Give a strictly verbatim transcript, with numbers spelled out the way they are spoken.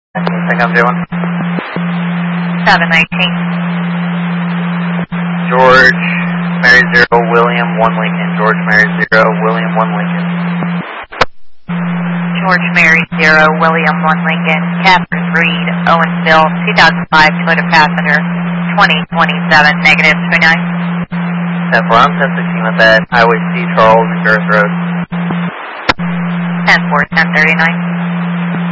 Think I'm doing? seven nineteen. George, Mary Zero, William, one Lincoln. George, Mary Zero, William, one Lincoln. George, Mary Zero, William, one Lincoln. Catherine Reed, Owensville, two thousand five Toyota Passenger, twenty twenty-seven, negative two nine. ten four, I'm ten sixteen with that. Highway C, Charles, and Girth Road. ten four, ten thirty-nine.